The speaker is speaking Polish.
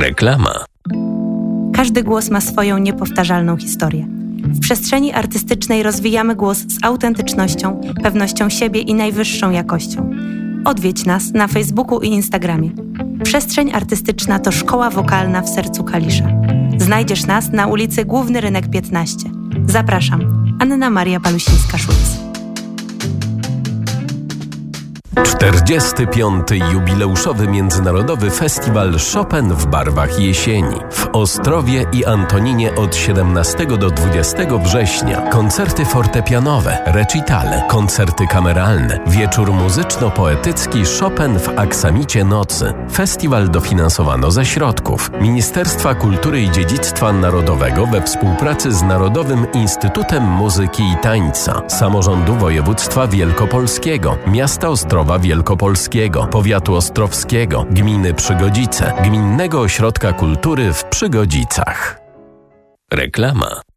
Reklama. Każdy głos ma swoją niepowtarzalną historię. W przestrzeni artystycznej rozwijamy głos z autentycznością, pewnością siebie i najwyższą jakością. Odwiedź nas na Facebooku i Instagramie. Przestrzeń artystyczna to szkoła wokalna w sercu Kalisza. Znajdziesz nas na ulicy Główny Rynek 15. Zapraszam. Anna Maria Palusińska-Szulc. 45. jubileuszowy Międzynarodowy Festiwal Chopin w barwach jesieni. W Ostrowie i Antoninie od 17 do 20 września. Koncerty fortepianowe, recitale, koncerty kameralne, wieczór muzyczno-poetycki Chopin w aksamicie nocy. Festiwal dofinansowano ze środków Ministerstwa Kultury i Dziedzictwa Narodowego we współpracy z Narodowym Instytutem Muzyki i Tańca, Samorządu Województwa Wielkopolskiego, Miasta Ostrowa Wielkopolskiego, Powiatu Ostrowskiego, Gminy Przygodzice, Gminnego Ośrodka Kultury w Przygodzicach. Reklama.